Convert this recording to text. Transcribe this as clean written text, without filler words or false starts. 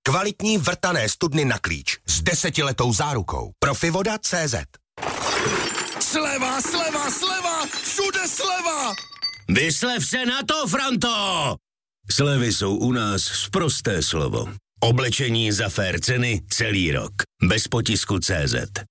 Kvalitní vrtané studny na klíč s 10letou zárukou. Profivoda.cz. Sleva, sleva, sleva! Všude sleva! Vyslev se na to, Franto! Slevy jsou u nás sprosté slovo. Oblečení za fér ceny celý rok. Bez potisku CZ.